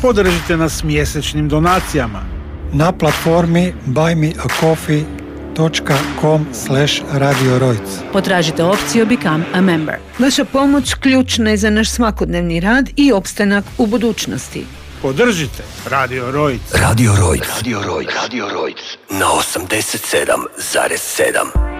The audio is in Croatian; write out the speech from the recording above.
Podržite nas mjesečnim donacijama na platformi buymeacoffee.com/Radio Rojc. Potražite opciju Become a Member. Vaša pomoć ključna je za naš svakodnevni rad i opstanak u budućnosti. Podržite Radio Rojc. Radio Rojc. Radio Rojc. Radio Rojc. Na 87,7.